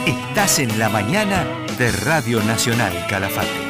Estás en la mañana de Radio Nacional Calafate.